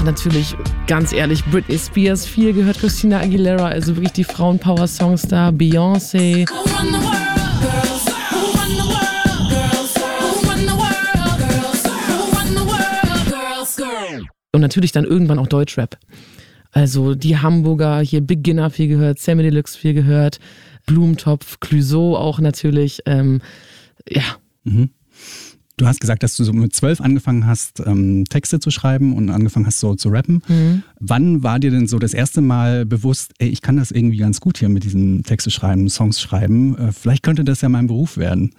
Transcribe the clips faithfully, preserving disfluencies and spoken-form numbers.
auch natürlich, ganz ehrlich, Britney Spears viel gehört, Christina Aguilera, also wirklich die Frauenpower-Songs da, Beyoncé. Und natürlich dann irgendwann auch Deutschrap. Also die Hamburger, hier Beginner viel gehört, Sammy Deluxe viel gehört, Blumentopf, Clouseau auch natürlich, ähm, ja. Mhm. Du hast gesagt, dass du so mit zwölf angefangen hast, ähm, Texte zu schreiben und angefangen hast, so zu rappen. Mhm. Wann war dir denn so das erste Mal bewusst, ey, ich kann das irgendwie ganz gut hier mit diesen Texte schreiben, Songs schreiben. Äh, vielleicht könnte das ja mein Beruf werden.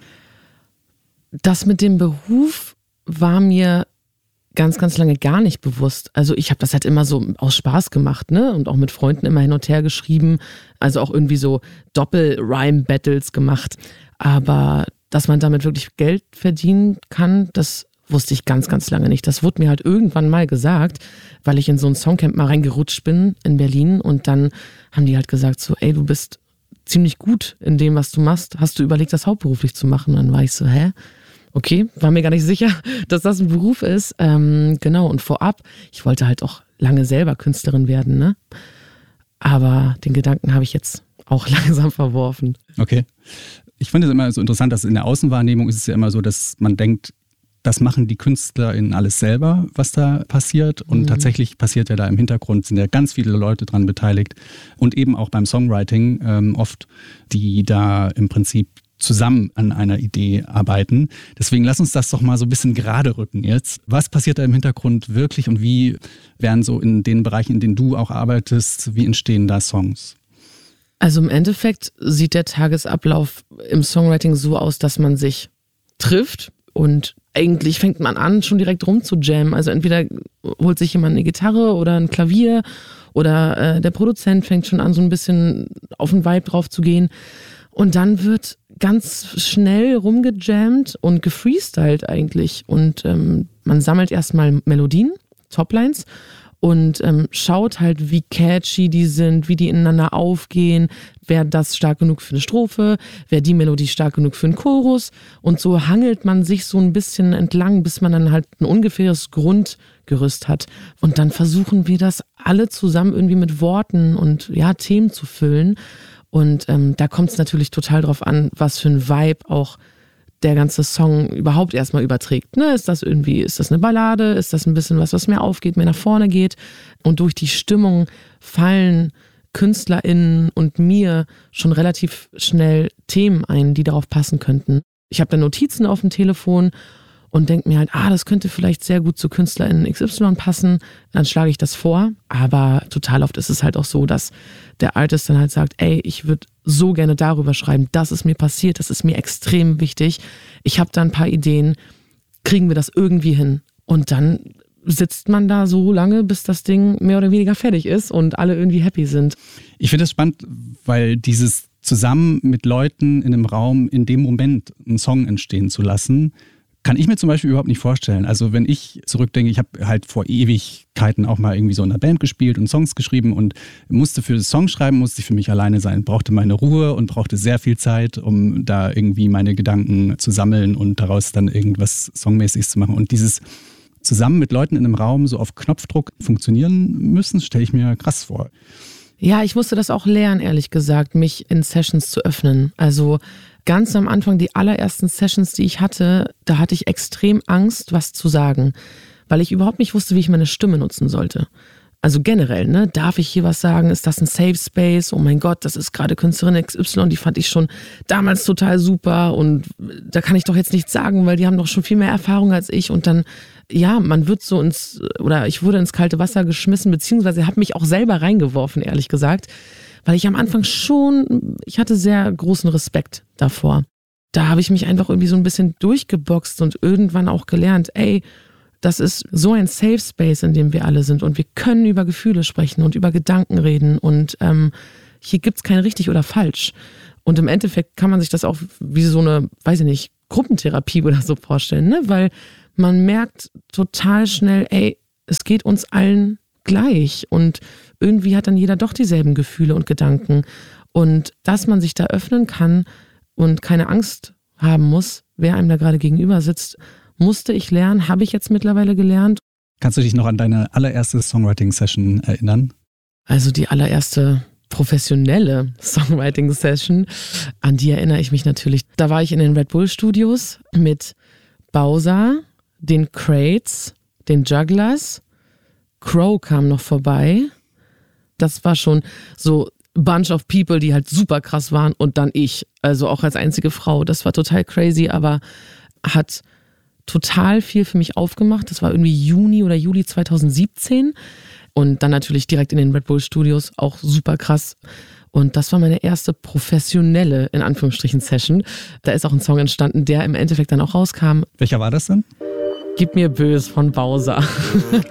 Das mit dem Beruf war mir ganz, ganz lange gar nicht bewusst. Also ich habe das halt immer so aus Spaß gemacht, ne? Und auch mit Freunden immer hin und her geschrieben. Also auch irgendwie so Doppel-Rhyme-Battles gemacht. Aber dass man damit wirklich Geld verdienen kann, das wusste ich ganz, ganz lange nicht. Das wurde mir halt irgendwann mal gesagt, weil ich in so ein Songcamp mal reingerutscht bin in Berlin und dann haben die halt gesagt so, ey, du bist ziemlich gut in dem, was du machst. Hast du überlegt, das hauptberuflich zu machen? Und dann war ich so, hä? Okay, war mir gar nicht sicher, dass das ein Beruf ist. Ähm, genau, und vorab, ich wollte halt auch lange selber Künstlerin werden, ne? Aber den Gedanken habe ich jetzt auch langsam verworfen. Okay. Ich finde es immer so interessant, dass in der Außenwahrnehmung ist es ja immer so, dass man denkt, das machen die KünstlerInnen alles selber, was da passiert. Und mhm. tatsächlich passiert ja da im Hintergrund, sind ja ganz viele Leute dran beteiligt. Und eben auch beim Songwriting ähm, oft, die da im Prinzip zusammen an einer Idee arbeiten. Deswegen lass uns das doch mal so ein bisschen gerade rücken jetzt. Was passiert da im Hintergrund wirklich und wie werden so in den Bereichen, in denen du auch arbeitest, wie entstehen da Songs? Also im Endeffekt sieht der Tagesablauf im Songwriting so aus, dass man sich trifft und eigentlich fängt man an, schon direkt rum zu jammen. Also entweder holt sich jemand eine Gitarre oder ein Klavier oder äh, der Produzent fängt schon an, so ein bisschen auf den Vibe drauf zu gehen. Und dann wird ganz schnell rumgejammt und gefreestylt eigentlich. Und ähm, man sammelt erstmal Melodien, Toplines und ähm, schaut halt, wie catchy die sind, wie die ineinander aufgehen, wäre das stark genug für eine Strophe, wäre die Melodie stark genug für einen Chorus. Und so hangelt man sich so ein bisschen entlang, bis man dann halt ein ungefähres Grundgerüst hat. Und dann versuchen wir das alle zusammen irgendwie mit Worten und ja, Themen zu füllen. Und ähm, da kommt es natürlich total drauf an, was für ein Vibe auch der ganze Song überhaupt erstmal überträgt. Ne? Ist das irgendwie, ist das eine Ballade? Ist das ein bisschen was, was mehr aufgeht, mehr nach vorne geht? Und durch die Stimmung fallen KünstlerInnen und mir schon relativ schnell Themen ein, die darauf passen könnten. Ich habe dann Notizen auf dem Telefon und denke mir halt, ah, das könnte vielleicht sehr gut zu KünstlerInnen X Y passen. Dann schlage ich das vor. Aber total oft ist es halt auch so, dass der Artist dann halt sagt, ey, ich würde so gerne darüber schreiben, das ist mir passiert, das ist mir extrem wichtig. Ich habe da ein paar Ideen, kriegen wir das irgendwie hin? Und dann sitzt man da so lange, bis das Ding mehr oder weniger fertig ist und alle irgendwie happy sind. Ich finde das spannend, weil dieses zusammen mit Leuten in einem Raum in dem Moment einen Song entstehen zu lassen, kann ich mir zum Beispiel überhaupt nicht vorstellen. Also wenn ich zurückdenke, ich habe halt vor Ewigkeiten auch mal irgendwie so in einer Band gespielt und Songs geschrieben und musste für das Songschreiben, musste ich für mich alleine sein, brauchte meine Ruhe und brauchte sehr viel Zeit, um da irgendwie meine Gedanken zu sammeln und daraus dann irgendwas Songmäßiges zu machen. Und dieses zusammen mit Leuten in einem Raum so auf Knopfdruck funktionieren müssen, stelle ich mir krass vor. Ja, ich musste das auch lernen, ehrlich gesagt, mich in Sessions zu öffnen. Also ganz am Anfang, die allerersten Sessions, die ich hatte, da hatte ich extrem Angst, was zu sagen, weil ich überhaupt nicht wusste, wie ich meine Stimme nutzen sollte. Also generell, ne, darf ich hier was sagen? Ist das ein Safe Space? Oh mein Gott, das ist gerade Künstlerin X Y, die fand ich schon damals total super und da kann ich doch jetzt nichts sagen, weil die haben doch schon viel mehr Erfahrung als ich. Und dann, ja, man wird so ins, oder ich wurde ins kalte Wasser geschmissen, beziehungsweise habe mich auch selber reingeworfen, ehrlich gesagt, weil ich am Anfang schon, ich hatte sehr großen Respekt davor. Da habe ich mich einfach irgendwie so ein bisschen durchgeboxt und irgendwann auch gelernt, ey, das ist so ein Safe Space, in dem wir alle sind und wir können über Gefühle sprechen und über Gedanken reden und ähm, hier gibt's kein richtig oder falsch. Und im Endeffekt kann man sich das auch wie so eine, weiß ich nicht, Gruppentherapie oder so vorstellen, ne? Weil man merkt total schnell, ey, es geht uns allen gleich und irgendwie hat dann jeder doch dieselben Gefühle und Gedanken. Und dass man sich da öffnen kann und keine Angst haben muss, wer einem da gerade gegenüber sitzt, musste ich lernen, habe ich jetzt mittlerweile gelernt. Kannst du dich noch an deine allererste Songwriting-Session erinnern? Also die allererste professionelle Songwriting-Session, an die erinnere ich mich natürlich. Da war ich in den Red Bull Studios mit Bowser, den Crates, den Jugglers, Crow kam noch vorbei. Das war schon so Bunch of People, die halt super krass waren und dann ich, also auch als einzige Frau. Das war total crazy, aber hat total viel für mich aufgemacht. Das war irgendwie Juni oder Juli zweitausendsiebzehn und dann natürlich direkt in den Red Bull Studios, auch super krass. Und das war meine erste professionelle, in Anführungsstrichen, Session. Da ist auch ein Song entstanden, der im Endeffekt dann auch rauskam. Welcher war das denn? Gib mir Bös von Bowser.